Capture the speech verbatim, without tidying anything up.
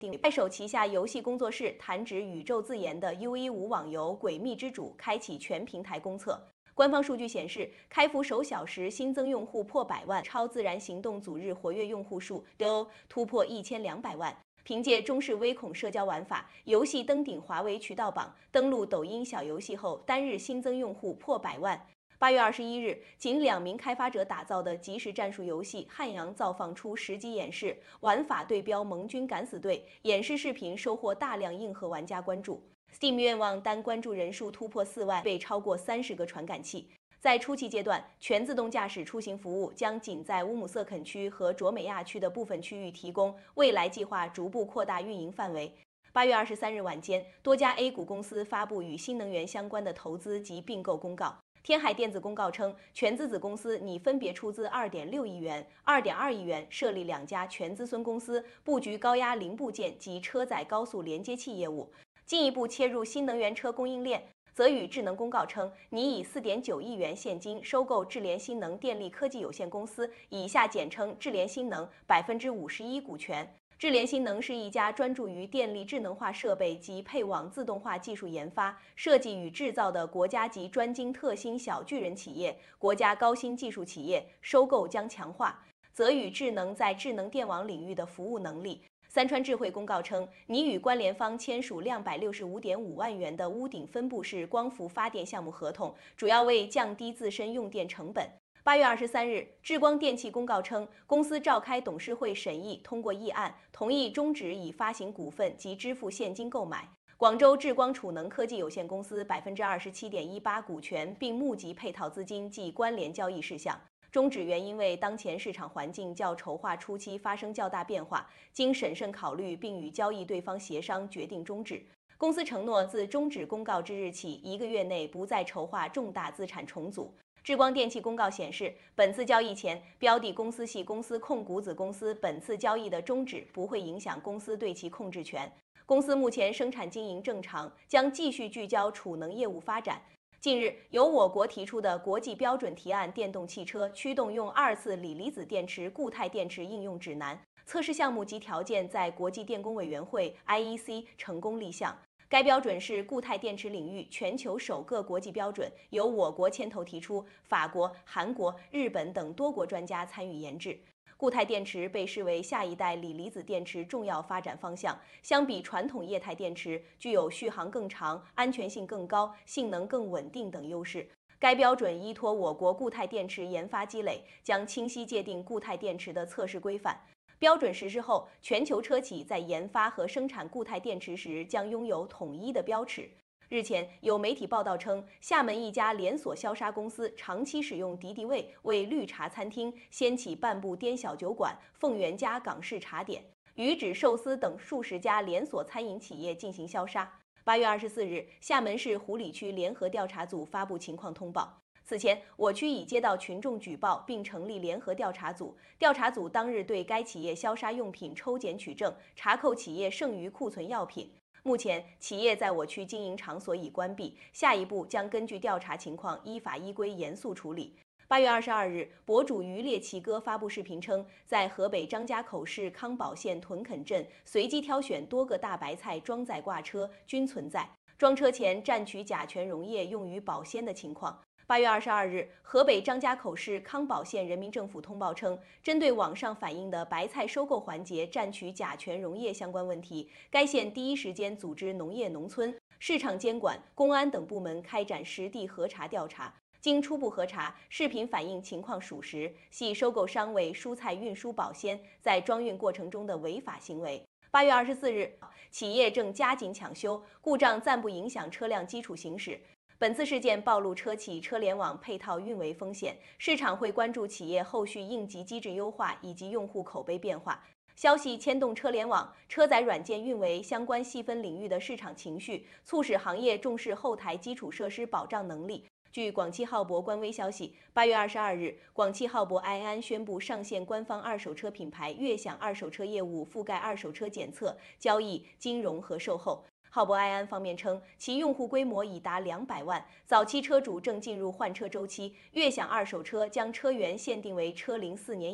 快手旗下游戏工作室弹指宇宙自研的 U 一五网游《诡秘之主》开启全平台公测。官方数据显示，开服首小时新增用户破百万，超自然行动组日活跃用户数都突破一千两百万。凭借中式微恐社交玩法，游戏登顶华为渠道榜，登陆抖音小游戏后，单日新增用户破百万。八月二十一日，仅两名开发者打造的即时战术游戏《汉阳造》放出实机演示，玩法对标盟军敢死队。演示视频收获大量硬核玩家关注 ，Steam 愿望单关注人数突破四万，被超过三十个传感器。在初期阶段，全自动驾驶出行服务将仅在乌姆瑟肯区和卓美亚区的部分区域提供，未来计划逐步扩大运营范围。八月二十三日晚间，多家 A 股公司发布与新能源相关的投资及并购公告。天海电子公告称，全资子公司拟分别出资二点六亿元、二点二亿元设立两家全资孙公司，布局高压零部件及车载高速连接器业务，进一步切入新能源车供应链。泽宇智能公告称，拟以四点九亿元现金收购智联新能电力科技有限公司（以下简称智联新能）百分之五十一股权。智联新能是一家专注于电力智能化设备及配网自动化技术研发、设计与制造的国家级专精特新小巨人企业、国家高新技术企业。收购将强化泽宇智能在智能电网领域的服务能力。三川智慧公告称，拟与关联方签署两百六十五点五万元的屋顶分布式光伏发电项目合同，主要为降低自身用电成本。八月二十三日，智光电气公告称，公司召开董事会审议通过议案，同意终止以发行股份及支付现金购买广州智光储能科技有限公司百分之二十七点一八股权，并募集配套资金及关联交易事项。终止原因为当前市场环境较筹划初期发生较大变化，经审慎考虑并与交易对方协商，决定终止。公司承诺自终止公告之日起一个月内不再筹划重大资产重组。智光电气公告显示，本次交易前标的公司系公司控股子公司，本次交易的终止不会影响公司对其控制权。公司目前生产经营正常，将继续聚焦储能业务发展。近日，由我国提出的国际标准提案电动汽车驱动用二次锂离子电池固态电池应用指南测试项目及条件在国际电工委员会 I E C 成功立项。该标准是固态电池领域全球首个国际标准，由我国牵头提出，法国、韩国、日本等多国专家参与研制。固态电池被视为下一代锂离子电池重要发展方向，相比传统液态电池，具有续航更长、安全性更高、性能更稳定等优势。该标准依托我国固态电池研发积累，将清晰界定固态电池的测试规范。标准实施后，全球车企在研发和生产固态电池时将拥有统一的标尺。日前，有媒体报道称，厦门一家连锁消杀公司长期使用敌敌畏为绿茶餐厅掀起半步颠小酒馆、凤元家港式茶点、鱼指寿司等数十家连锁餐饮企业进行消杀。八月二十四日，厦门市湖里区联合调查组发布情况通报。此前，我区已接到群众举报，并成立联合调查组。调查组当日对该企业消杀用品抽检取证，查扣企业剩余库存药品。目前，企业在我区经营场所已关闭，下一步将根据调查情况依法依规严肃处理。八月二十二日，博主渔猎奇哥发布视频称，在河北张家口市康宝县屯垦镇随机挑选多个大白菜装载挂车，均存在装车前蘸取甲醛溶液用于保鲜的情况。八月二十二日，河北张家口市康宝县人民政府通报称，针对网上反映的白菜收购环节蘸取甲醛溶液相关问题，该县第一时间组织农业农村、市场监管、公安等部门开展实地核查调查。经初步核查，视频反映情况属实，系收购商为蔬菜运输保鲜在装运过程中的违法行为。八月二十四日，企业正加紧抢修，故障暂不影响车辆基础行驶。本次事件暴露车企车联网配套运维风险，市场会关注企业后续应急机制优化以及用户口碑变化。消息牵动车联网、车载软件运维相关细分领域的市场情绪，促使行业重视后台基础设施保障能力。据广汽浩博官微消息，八月二十二日，广汽浩博埃安宣布上线官方二手车品牌悦享二手车业务，覆盖二手车检测、交易、金融和售后。浩博埃安方面称，其用户规模已达两百万，早期车主正进入换车周期。悦享二手车将车源限定为车龄四年。